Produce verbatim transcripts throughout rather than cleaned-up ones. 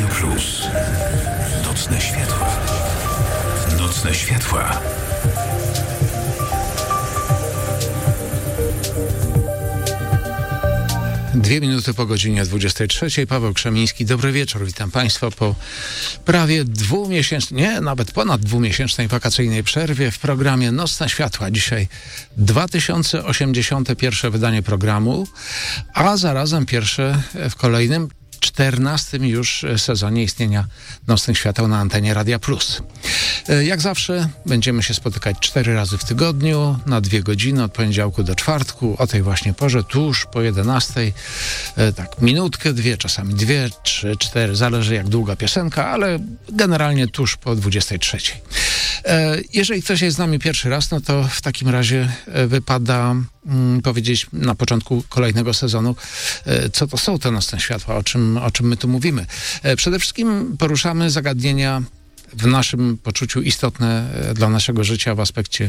Radio Plus. Nocne światła. Nocne światła. Dwie minuty po godzinie dwudziestej trzeciej. Paweł Krzemiński. Dobry wieczór. Witam Państwa po prawie dwumiesięcznej, nie, nawet ponad dwumiesięcznej wakacyjnej przerwie w programie Nocne Światła. Dzisiaj dwa tysiące osiemdziesiąte pierwsze wydanie programu, a zarazem pierwsze w kolejnym czternastym już sezonie istnienia Nocnych Świateł na antenie Radia Plus. Jak zawsze będziemy się spotykać cztery razy w tygodniu, na dwie godziny, od poniedziałku do czwartku, o tej właśnie porze, tuż po jedenastej. Tak, minutkę, dwie, czasami dwie, trzy, cztery, zależy jak długa piosenka, ale generalnie tuż po dwudziestej trzeciej. Jeżeli ktoś jest z nami pierwszy raz, no to w takim razie wypada mm, powiedzieć na początku kolejnego sezonu, co to są te Nocne Światła, o czym, o czym my tu mówimy. Przede wszystkim poruszamy zagadnienia w naszym poczuciu istotne dla naszego życia w aspekcie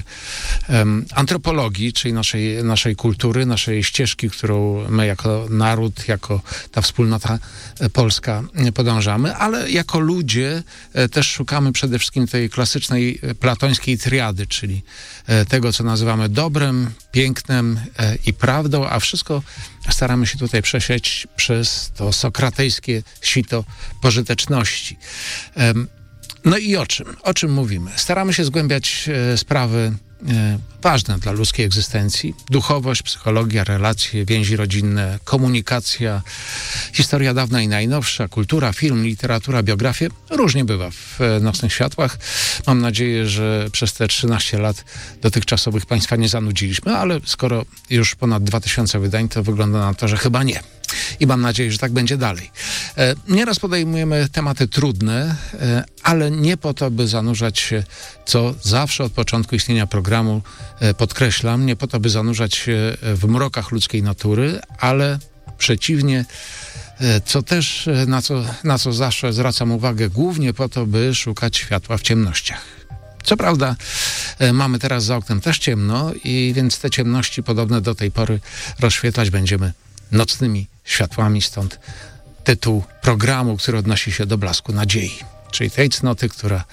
um, antropologii, czyli naszej, naszej kultury, naszej ścieżki, którą my jako naród, jako ta wspólnota polska podążamy, ale jako ludzie e, też szukamy przede wszystkim tej klasycznej platońskiej triady, czyli e, tego, co nazywamy dobrem, pięknem e, i prawdą, a wszystko staramy się tutaj przesieć przez to sokratejskie sito pożyteczności. E, No i o czym? O czym mówimy? Staramy się zgłębiać e, sprawy e, ważne dla ludzkiej egzystencji. Duchowość, psychologia, relacje, więzi rodzinne, komunikacja, historia dawna i najnowsza, kultura, film, literatura, biografie. Różnie bywa w e, Nocnych Światłach. Mam nadzieję, że przez te trzynaście lat dotychczasowych Państwa nie zanudziliśmy, ale skoro już ponad dwa tysiące wydań, to wygląda na to, że chyba nie. I mam nadzieję, że tak będzie dalej. E, nieraz podejmujemy tematy trudne, e, ale nie po to, by zanurzać się, co zawsze od początku istnienia programu e, podkreślam, nie po to, by zanurzać się w mrokach ludzkiej natury, ale przeciwnie, e, co też, e, na co, na co zawsze zwracam uwagę, głównie po to, by szukać światła w ciemnościach. Co prawda e, mamy teraz za oknem też ciemno i więc te ciemności podobne do tej pory rozświetlać będziemy nocnymi światłami, stąd tytuł programu, który odnosi się do blasku nadziei, czyli tej cnoty, która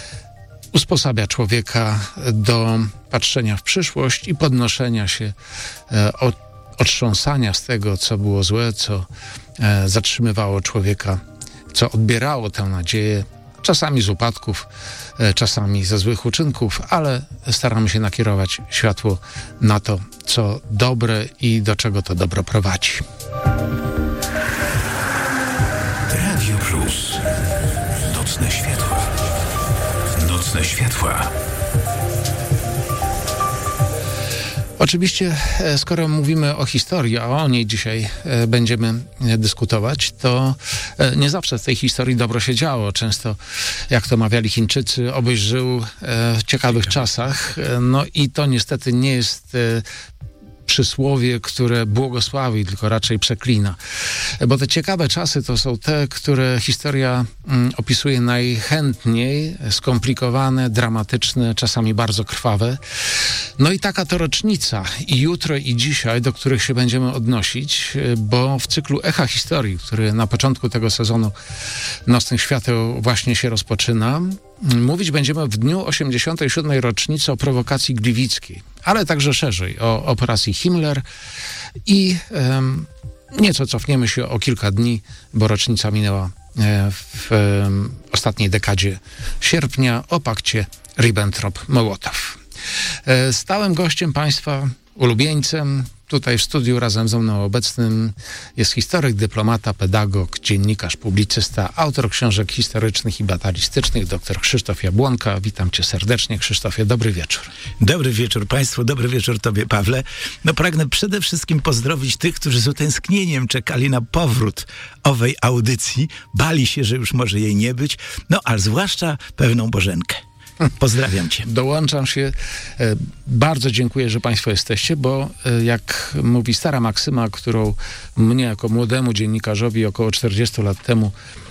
usposabia człowieka do patrzenia w przyszłość i podnoszenia się, e, od, otrząsania z tego, co było złe, co e, zatrzymywało człowieka, co odbierało tę nadzieję, czasami z upadków, e, czasami ze złych uczynków, ale staramy się nakierować światło na to, co dobre i do czego to dobro prowadzi. Radio Plus. Nocne światła. Nocne światła. Oczywiście, skoro mówimy o historii, a o niej dzisiaj będziemy dyskutować, to nie zawsze w tej historii dobro się działo. Często, jak to mawiali Chińczycy, obyś żył w ciekawych czasach. No i to niestety nie jest przysłowie, które błogosławi, tylko raczej przeklina. Bo te ciekawe czasy to są te, które historia mm, opisuje najchętniej, skomplikowane, dramatyczne, czasami bardzo krwawe. No i taka to rocznica i jutro, i dzisiaj, do których się będziemy odnosić, bo w cyklu Echa Historii, który na początku tego sezonu Nocnych Świateł właśnie się rozpoczyna, mówić będziemy w dniu osiemdziesiątej siódmej rocznicy o prowokacji gliwickiej, ale także szerzej o operacji Himmler i um, nieco cofniemy się o kilka dni, bo rocznica minęła w um, ostatniej dekadzie sierpnia, o pakcie Ribbentrop-Mołotow. Stałym gościem Państwa, ulubieńcem, tutaj w studiu razem ze mną obecnym jest historyk, dyplomata, pedagog, dziennikarz, publicysta, autor książek historycznych i batalistycznych, dr Krzysztof Jabłonka. Witam Cię serdecznie, Krzysztofie. Dobry wieczór. Dobry wieczór Państwu, dobry wieczór Tobie, Pawle. No pragnę przede wszystkim pozdrowić tych, którzy z utęsknieniem czekali na powrót owej audycji. Bali się, że już może jej nie być, no ale zwłaszcza pewną Bożenkę. Pozdrawiam Cię. Dołączam się. Bardzo dziękuję, że Państwo jesteście, bo jak mówi stara maksyma, którą mnie jako młodemu dziennikarzowi około czterdziestu lat temu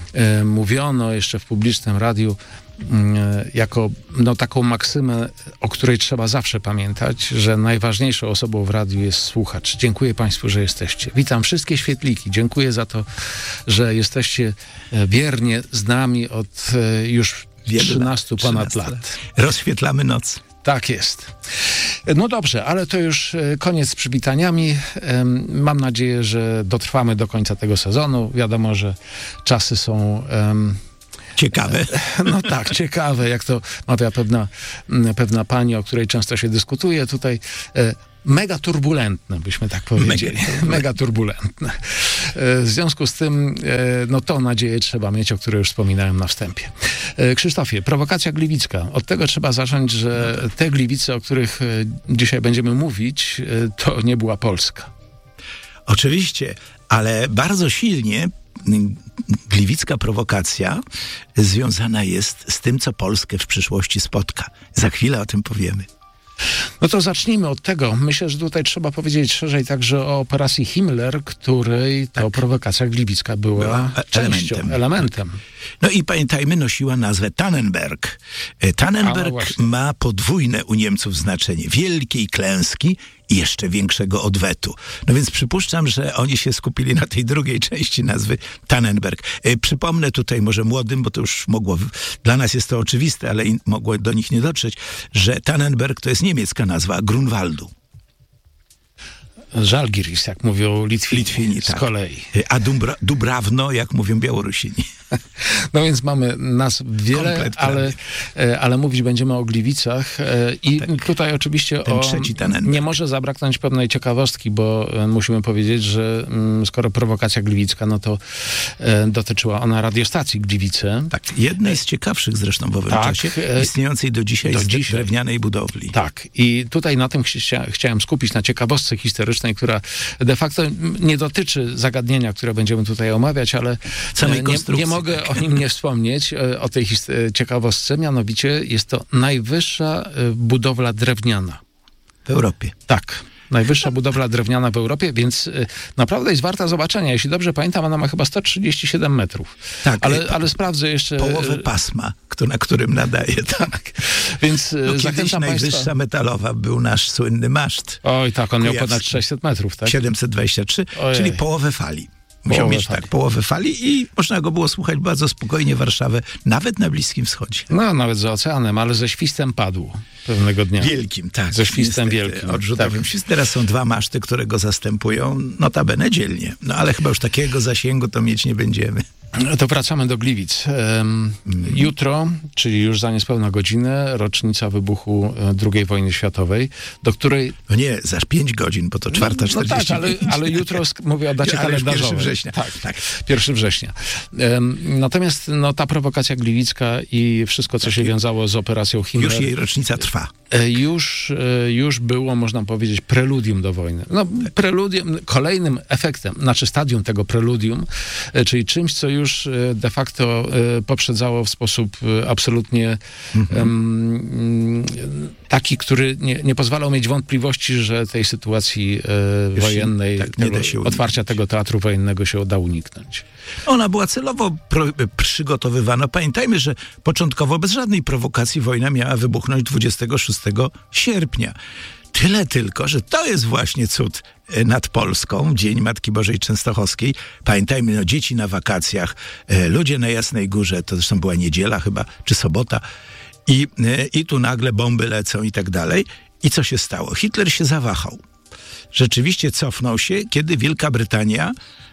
e, mówiono jeszcze w publicznym radiu e, jako no, taką maksymę, o której trzeba zawsze pamiętać, że najważniejszą osobą w radiu jest słuchacz. Dziękuję Państwu, że jesteście. Witam wszystkie świetliki. Dziękuję za to, że jesteście wiernie z nami od e, już trzynastu ponad lat. Rozświetlamy noc. Tak jest. No dobrze, ale to już koniec z przywitaniami. Mam nadzieję, że dotrwamy do końca tego sezonu. Wiadomo, że czasy są... Um, ciekawe. No tak, ciekawe, jak to mawia pewna, pewna pani, o której często się dyskutuje tutaj. Mega turbulentne, byśmy tak powiedzieli. Mega, Mega turbulentne. W związku z tym, no tą nadzieję trzeba mieć, o której już wspominałem na wstępie. Krzysztofie, prowokacja gliwicka. Od tego trzeba zacząć, że te Gliwice, o których dzisiaj będziemy mówić, to nie była Polska. Oczywiście, ale bardzo silnie gliwicka prowokacja związana jest z tym, co Polskę w przyszłości spotka. Za chwilę o tym powiemy. No to zacznijmy od tego. Myślę, że tutaj trzeba powiedzieć szerzej także o operacji Himmler, której ta tak. prowokacja gliwicka była, była częścią, elementem. elementem. No i pamiętajmy, nosiła nazwę Tannenberg. Tannenberg A, no ma podwójne u Niemców znaczenie. Wielkiej klęski i jeszcze większego odwetu. No więc przypuszczam, że oni się skupili na tej drugiej części nazwy Tannenberg. E, przypomnę tutaj może młodym, bo to już mogło, dla nas jest to oczywiste, ale in, mogło do nich nie dotrzeć, że Tannenberg to jest niemiecka nazwa Grunwaldu. Żalgiris, jak mówią Litwini, Litwini z tak. kolei. A Dumbra, Dubrawno, jak mówią Białorusini. No więc mamy nas wiele, ale, ale mówić będziemy o Gliwicach i tak. tutaj oczywiście Ten o, trzeci Tannenberg. Nie może zabraknąć pewnej ciekawostki, bo musimy powiedzieć, że skoro prowokacja gliwicka, no to dotyczyła ona radiostacji Gliwice. Tak, jednej z ciekawszych zresztą w owym tak, czasie, istniejącej do dzisiaj do z dzisiaj. drewnianej budowli. Tak, i tutaj na tym chcia, chciałem skupić, na ciekawostce historycznej, która de facto nie dotyczy zagadnienia, które będziemy tutaj omawiać, ale samej nie, nie mogę o nim nie wspomnieć, o tej ciekawostce, mianowicie jest to najwyższa budowla drewniana. W Europie. Tak. Najwyższa budowla drewniana w Europie, więc y, naprawdę jest warta zobaczenia. Jeśli dobrze pamiętam, ona ma chyba sto trzydzieści siedem metrów. Tak. Ale, ale sprawdzę jeszcze... Połowę pasma, kto, na którym nadaje. Tak. Więc no, kiedyś zachęcam najwyższa Państwa... metalowa był nasz słynny maszt. Oj tak, on Kujawski. Miał ponad sześćset metrów, tak? siedemset dwadzieścia trzy, Ojej. Czyli połowę fali. Musiał połowę mieć fali. tak połowę fali i można go było słuchać bardzo spokojnie Warszawę, nawet na Bliskim Wschodzie. No, nawet za oceanem, ale ze świstem padł pewnego dnia. Wielkim, tak. Ze świstem wielkim. Odrzutowym. Tak. Teraz są dwa maszty, które go zastępują, notabene dzielnie. No ale chyba już takiego zasięgu to mieć nie będziemy. To wracamy do Gliwic. Um, mm. Jutro, czyli już za niespełna godzinę, rocznica wybuchu drugiej wojny światowej, do której... No nie, za pięć godzin, bo to czwarta no, no czterdzieści tak, ale, ale jutro, mówię o dacie ja, kalendarzowej. pierwszego września. Tak, tak. pierwszego września. Um, natomiast no, ta prowokacja gliwicka i wszystko, co tak się jest. wiązało z operacją Himmler... Już jej rocznica trwa. Już, już było, można powiedzieć, preludium do wojny. No, preludium, kolejnym efektem, znaczy stadium tego preludium, czyli czymś, co już de facto poprzedzało w sposób absolutnie mhm. um, taki, który nie, nie pozwalał mieć wątpliwości, że tej sytuacji e, wojennej, tak, tego, otwarcia tego teatru wojennego się uda uniknąć. Ona była celowo pro, przygotowywana. Pamiętajmy, że początkowo bez żadnej prowokacji wojna miała wybuchnąć dwudziestego szóstego sierpnia. Tyle tylko, że to jest właśnie cud nad Polską, Dzień Matki Bożej Częstochowskiej. Pamiętajmy, no dzieci na wakacjach, e, ludzie na Jasnej Górze, to zresztą była niedziela chyba, czy sobota, i, e, i tu nagle bomby lecą i tak dalej. I co się stało? Hitler się zawahał. Rzeczywiście cofnął się, kiedy Wielka Brytania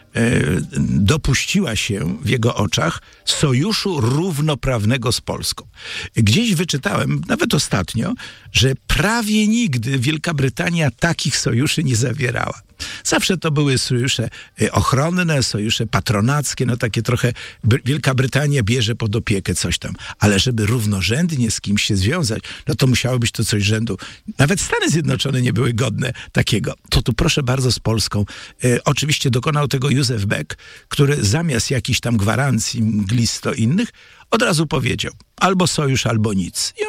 dopuściła się w jego oczach sojuszu równoprawnego z Polską. Gdzieś wyczytałem, nawet ostatnio, że prawie nigdy Wielka Brytania takich sojuszy nie zawierała. Zawsze to były sojusze ochronne, sojusze patronackie, no takie trochę Wielka Brytania bierze pod opiekę coś tam. Ale żeby równorzędnie z kimś się związać, no to musiało być to coś rzędu. Nawet Stany Zjednoczone nie były godne takiego. To tu proszę bardzo z Polską. E, oczywiście dokonał tego Józef Beck, który zamiast jakichś tam gwarancji mglisto innych, od razu powiedział albo sojusz, albo nic. I oni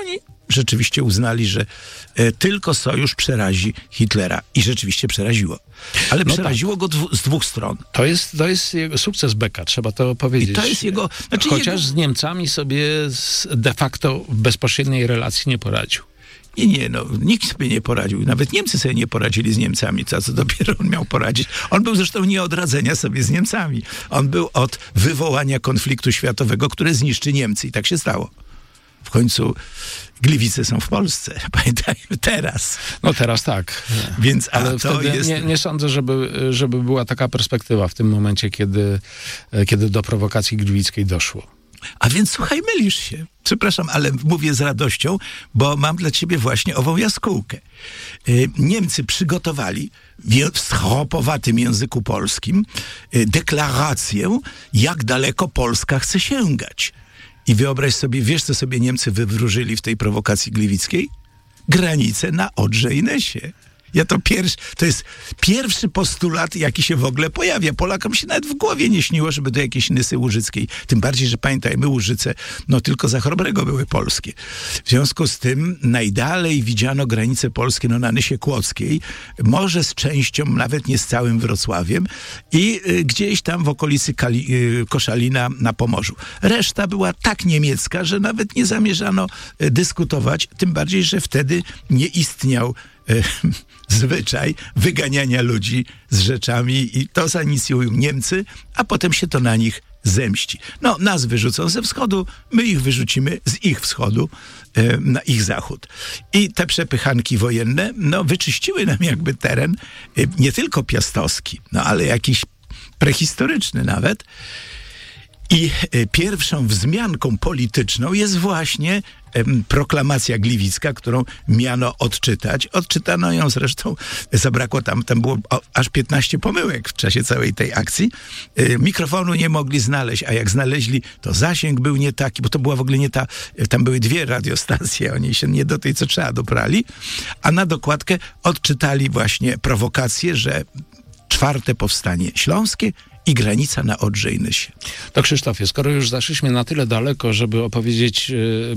rzeczywiście uznali, że e, tylko sojusz przerazi Hitlera. I rzeczywiście przeraziło. Ale No przeraziło tak. go dwu, z dwóch stron. To jest, to jest jego sukces Becka, trzeba to powiedzieć. I to jest jego... Znaczy Chociaż jego... z Niemcami sobie z de facto w bezpośredniej relacji nie poradził. I nie, no, nikt sobie nie poradził. Nawet Niemcy sobie nie poradzili z Niemcami, co, co dopiero on miał poradzić. On był zresztą nie od radzenia sobie z Niemcami. On był od wywołania konfliktu światowego, które zniszczy Niemcy. I tak się stało. W końcu Gliwice są w Polsce. Pamiętajmy, teraz. No teraz tak. Więc, Ale to wtedy jest... nie, nie sądzę, żeby, żeby była taka perspektywa w tym momencie, kiedy, kiedy do prowokacji gliwickiej doszło. A więc słuchaj, mylisz się. Przepraszam, ale mówię z radością, bo mam dla ciebie właśnie ową jaskółkę. Y, Niemcy przygotowali w schopowatym języku polskim y, deklarację, jak daleko Polska chce sięgać. I wyobraź sobie, wiesz, co sobie Niemcy wywróżyli w tej prowokacji gliwickiej? Granice na Odrze i Nysie. Ja to, pierwszy, to jest pierwszy postulat, jaki się w ogóle pojawia. Polakom się nawet w głowie nie śniło, żeby do jakiejś Nysy Łużyckiej. Tym bardziej, że pamiętajmy, Łużyce, no tylko za Chrobrego były polskie. W związku z tym najdalej widziano granice polskie no, na Nysie Kłodzkiej, może z częścią, nawet nie z całym Wrocławiem i y, gdzieś tam w okolicy Kali, y, Koszalina na Pomorzu. Reszta była tak niemiecka, że nawet nie zamierzano y, dyskutować, tym bardziej, że wtedy nie istniał y, zwyczaj wyganiania ludzi z rzeczami i to zainicjują Niemcy, a potem się to na nich zemści. No, nas wyrzucą ze wschodu, my ich wyrzucimy z ich wschodu e, na ich zachód. I te przepychanki wojenne, no, wyczyściły nam jakby teren, e, nie tylko piastowski, no, ale jakiś prehistoryczny nawet. I e, pierwszą wzmianką polityczną jest właśnie e, proklamacja gliwicka, którą miano odczytać. Odczytano ją zresztą, zabrakło tam, tam było o, aż piętnaście pomyłek w czasie całej tej akcji. E, mikrofonu nie mogli znaleźć, a jak znaleźli, to zasięg był nie taki, bo to była w ogóle nie ta, tam były dwie radiostacje, oni się nie do tej, co trzeba, doprali, a na dokładkę odczytali właśnie prowokację, że czwarte powstanie śląskie i granica na Odrze i Nysie. To Krzysztofie, skoro już zaszliśmy na tyle daleko, żeby opowiedzieć,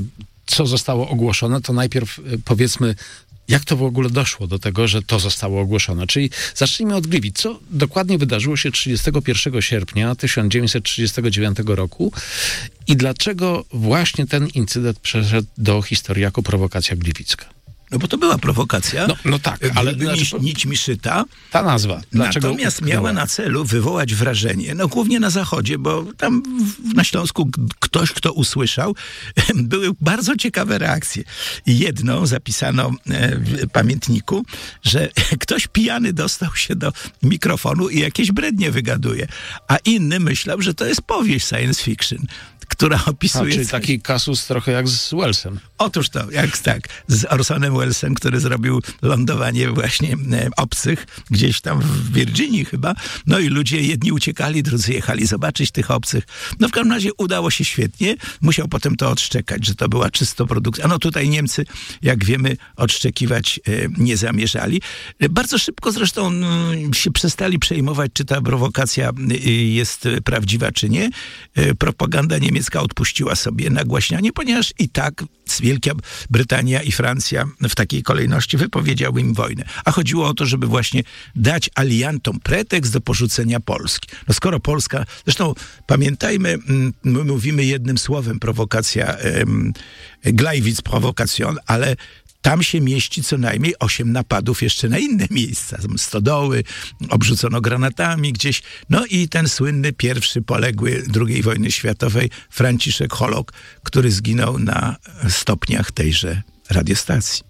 co zostało ogłoszone, to najpierw powiedzmy, jak to w ogóle doszło do tego, że to zostało ogłoszone. Czyli zacznijmy od Gliwic. Co dokładnie wydarzyło się trzydziestego pierwszego sierpnia tysiąc dziewięćset trzydziestego dziewiątego roku i dlaczego właśnie ten incydent przeszedł do historii jako prowokacja gliwicka? No bo to była prowokacja. No, no tak, ale... Gdyby Znaczy, nić, nić mi szyta. Ta nazwa. Dlaczego Natomiast utknęła? miała na celu wywołać wrażenie, no głównie na zachodzie, bo tam w, na Śląsku k- ktoś, kto usłyszał, były bardzo ciekawe reakcje. Jedną zapisano e, w pamiętniku, że ktoś pijany dostał się do mikrofonu i jakieś brednie wygaduje, a inny myślał, że to jest powieść science fiction, która opisuje... A, czyli coś. taki kasus trochę jak z Wellsem. Otóż to, jak tak, z Orsonem Wellesem, który zrobił lądowanie właśnie e, obcych, gdzieś tam w Virginii chyba, no i ludzie jedni uciekali, drudzy jechali zobaczyć tych obcych. No w każdym razie udało się świetnie, musiał potem to odszczekać, że to była czysto produkcja. No tutaj Niemcy, jak wiemy, odszczekiwać e, nie zamierzali. E, bardzo szybko zresztą m, się przestali przejmować, czy ta prowokacja e, jest prawdziwa, czy nie. E, propaganda niemiecka odpuściła sobie nagłaśnianie, ponieważ i tak Wielka Brytania i Francja w takiej kolejności wypowiedziały im wojnę. A chodziło o to, żeby właśnie dać aliantom pretekst do porzucenia Polski. No skoro Polska, zresztą pamiętajmy, my mówimy jednym słowem prowokacja, um, Gleiwitz Provokation, ale tam się mieści co najmniej osiem napadów jeszcze na inne miejsca. Stodoły, obrzucono granatami gdzieś. No i ten słynny pierwszy poległy drugiej wojny światowej Franciszek Holok, który zginął na stopniach tejże radiostacji.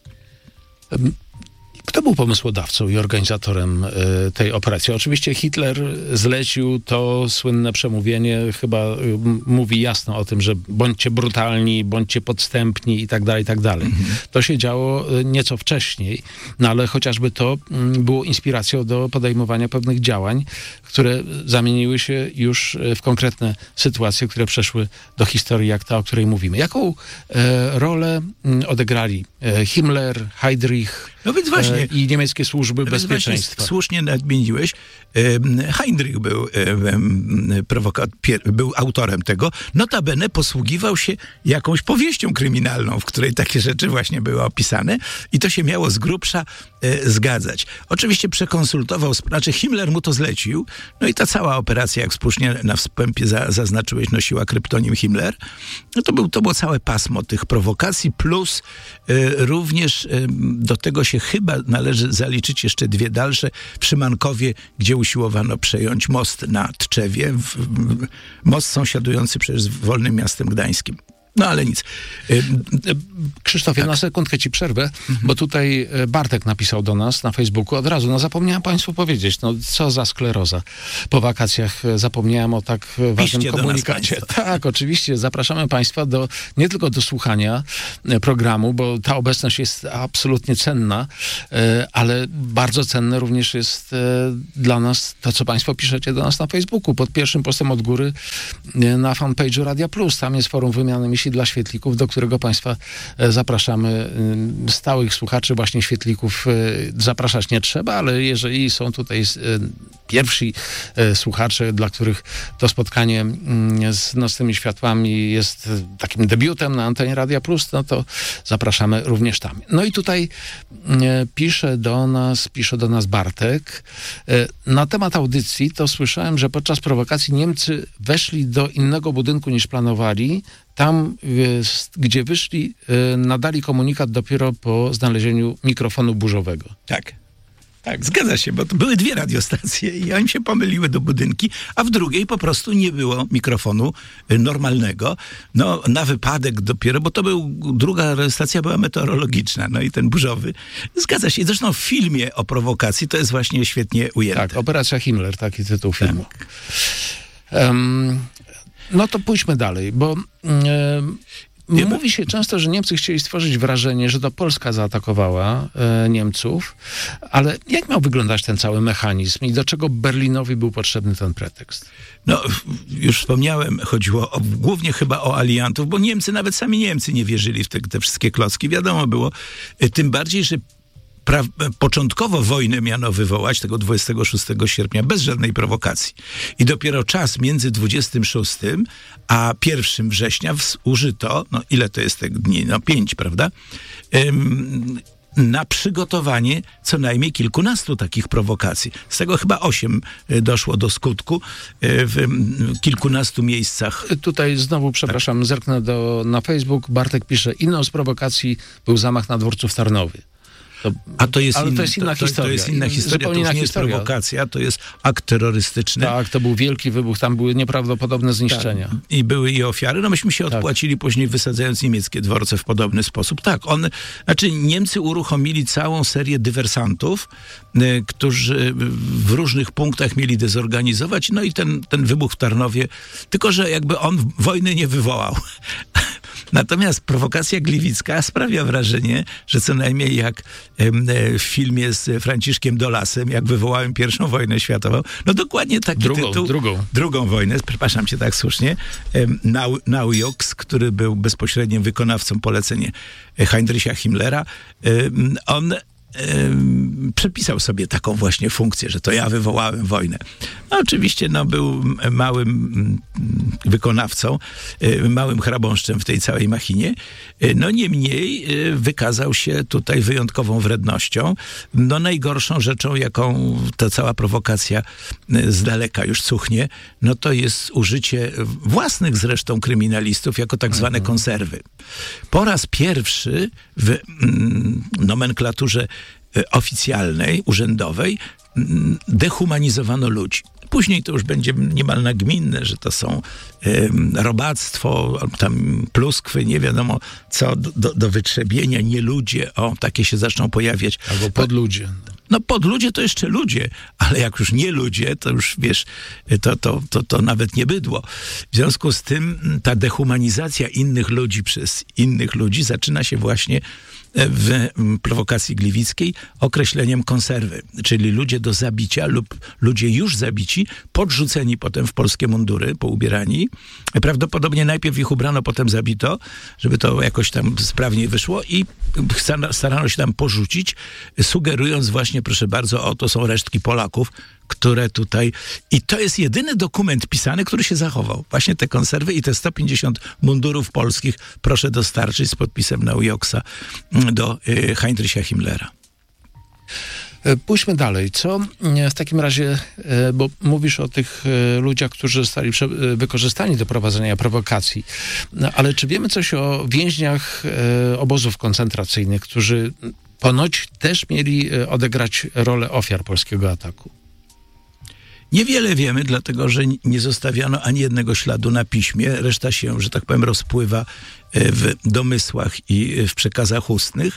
Kto był pomysłodawcą i organizatorem y, tej operacji? Oczywiście Hitler zlecił to słynne przemówienie, chyba y, mówi jasno o tym, że bądźcie brutalni, bądźcie podstępni i tak dalej, i tak dalej. Mhm. To się działo y, nieco wcześniej, no ale chociażby to y, było inspiracją do podejmowania pewnych działań, które zamieniły się już y, w konkretne sytuacje, które przeszły do historii, jak ta, o której mówimy. Jaką y, rolę y, odegrali y, Himmler, Heydrich, No więc właśnie właśnie... i niemieckie służby bezpieczeństwa. Słusznie nadmieniłeś. Heinrich był, prowoka- pier- był autorem tego. Notabene posługiwał się jakąś powieścią kryminalną, w której takie rzeczy właśnie były opisane i to się miało z grubsza e, zgadzać. Oczywiście przekonsultował, znaczy Himmler mu to zlecił, no i ta cała operacja, jak słusznie na wstępie za, zaznaczyłeś, nosiła kryptonim Himmler. No to, był, to było całe pasmo tych prowokacji, plus e, również e, do tego się chyba należy zaliczyć jeszcze dwie dalsze w Szymankowie, gdzie usiłowano przejąć most na Tczewie, w, w, most sąsiadujący przecież z Wolnym Miastem Gdańskim. No ale nic. Krzysztofie, tak. na sekundkę ci przerwę, mhm. bo tutaj Bartek napisał do nas na Facebooku od razu. No zapomniałem państwu powiedzieć, no co za skleroza. Po wakacjach zapomniałem o tak ważnym Piszcie komunikacie. Tak, oczywiście. Zapraszamy państwa do, nie tylko do słuchania programu, bo ta obecność jest absolutnie cenna, ale bardzo cenne również jest dla nas to, co państwo piszecie do nas na Facebooku. Pod pierwszym postem od góry na fanpage'u Radia Plus. Tam jest forum wymiany myśli dla świetlików, do którego państwa zapraszamy. Stałych słuchaczy właśnie świetlików zapraszać nie trzeba, ale jeżeli są tutaj pierwsi słuchacze, dla których to spotkanie z Nocnymi Światłami jest takim debiutem na antenie Radia Plus, no to zapraszamy również tam. No i tutaj pisze do nas, pisze do nas Bartek. Na temat audycji to słyszałem, że podczas prowokacji Niemcy weszli do innego budynku niż planowali. Tam, gdzie wyszli, nadali komunikat dopiero po znalezieniu mikrofonu burzowego. Tak. Tak, zgadza się, bo to były dwie radiostacje i oni się pomyliły do budynki, a w drugiej po prostu nie było mikrofonu normalnego. No, na wypadek dopiero, bo to był, druga radiostacja była meteorologiczna, no i ten burzowy. Zgadza się. Zresztą w filmie o prowokacji to jest właśnie świetnie ujęte. Tak, Operacja Himmler, taki tytuł filmu. Tak. Um, no to pójdźmy dalej, bo... Um, Nie Mówi się często, że Niemcy chcieli stworzyć wrażenie, że to Polska zaatakowała e, Niemców, ale jak miał wyglądać ten cały mechanizm i do czego Berlinowi był potrzebny ten pretekst? No, już wspomniałem, chodziło o, głównie chyba o aliantów, bo Niemcy, nawet sami Niemcy nie wierzyli w te, te wszystkie klocki. Wiadomo było, tym bardziej, że Pra- początkowo wojnę miano wywołać tego dwudziestego szóstego sierpnia bez żadnej prowokacji. I dopiero czas między dwudziestym szóstym a pierwszym września w- użyto, no ile to jest tych dni? No pięć, prawda? Ym, na przygotowanie co najmniej kilkunastu takich prowokacji. Z tego chyba osiem doszło do skutku w kilkunastu miejscach. Tutaj znowu, przepraszam, tak. zerknę do, na Facebook. Bartek pisze, inną z prowokacji był zamach na dworcu w Tarnowie. To, A to jest, ale in, to jest inna to, historia. To jest inna historia, to już nie jest prowokacja, to jest akt terrorystyczny. Tak, to był wielki wybuch, tam były nieprawdopodobne zniszczenia. Tak. I były i ofiary. No myśmy się odpłacili tak. później wysadzając niemieckie dworce w podobny sposób. Tak, one, znaczy Niemcy uruchomili całą serię dywersantów, y, którzy w różnych punktach mieli dezorganizować, no i ten, ten wybuch w Tarnowie, tylko że jakby on wojny nie wywołał. Natomiast prowokacja gliwicka sprawia wrażenie, że co najmniej jak w filmie z Franciszkiem Dolasem, jak wywołałem pierwszą wojnę światową, no dokładnie taki drugą, tytuł. Drugą. Drugą wojnę, przepraszam cię tak słusznie, Nau, Naujoks, który był bezpośrednim wykonawcą polecenia Heinricha Himmlera, on przepisał sobie taką właśnie funkcję, że to ja wywołałem wojnę. No, oczywiście no, był małym wykonawcą, małym chrabąszczem w tej całej machinie. No niemniej wykazał się tutaj wyjątkową wrednością. No najgorszą rzeczą, jaką ta cała prowokacja z daleka już cuchnie, no to jest użycie własnych zresztą kryminalistów jako tak zwane mhm. konserwy. Po raz pierwszy w mm, nomenklaturze oficjalnej, urzędowej, dehumanizowano ludzi. Później to już będzie niemal nagminne, że to są um, robactwo, tam pluskwy, nie wiadomo co, do, do wytrzebienia, nie ludzie, o, takie się zaczną pojawiać. Albo podludzie. No podludzie to jeszcze ludzie, ale jak już nie ludzie, to już wiesz, to, to, to, to nawet nie bydło. W związku z tym ta dehumanizacja innych ludzi przez innych ludzi zaczyna się właśnie w prowokacji gliwickiej określeniem konserwy, czyli ludzie do zabicia lub ludzie już zabici, podrzuceni potem w polskie mundury, poubierani. Prawdopodobnie najpierw ich ubrano, potem zabito, żeby to jakoś tam sprawniej wyszło i starano się tam porzucić, sugerując właśnie, proszę bardzo, o, to są resztki Polaków, które tutaj... I to jest jedyny dokument pisany, który się zachował. Właśnie te konserwy i te sto pięćdziesiąt mundurów polskich proszę dostarczyć z podpisem Naujoksa do y, Heinricha Himmlera. Pójdźmy dalej. Co w takim razie, bo mówisz o tych ludziach, którzy zostali wykorzystani do prowadzenia prowokacji, ale czy wiemy coś o więźniach obozów koncentracyjnych, którzy ponoć też mieli odegrać rolę ofiar polskiego ataku? Niewiele wiemy, dlatego że nie zostawiano ani jednego śladu na piśmie. Reszta się, że tak powiem, rozpływa w domysłach i w przekazach ustnych.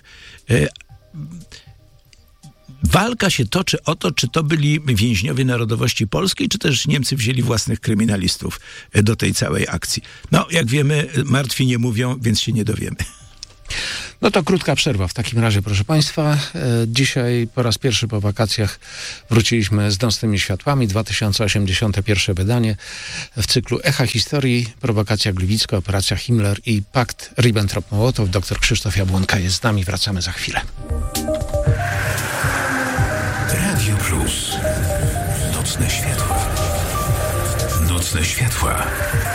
Walka się toczy o to, czy to byli więźniowie narodowości polskiej, czy też Niemcy wzięli własnych kryminalistów do tej całej akcji. No, jak wiemy, martwi nie mówią, więc się nie dowiemy. No to krótka przerwa w takim razie, proszę Państwa. Dzisiaj po raz pierwszy po wakacjach wróciliśmy z Nocnymi Światłami, dwa tysiące osiemdziesiąte pierwsze wydanie w cyklu Echa Historii, prowokacja gliwicka, operacja Himmler i pakt Ribbentrop-Mołotow. Doktor Krzysztof Jabłonka jest z nami, wracamy za chwilę. Radio Plus. Nocne światła. Nocne światła.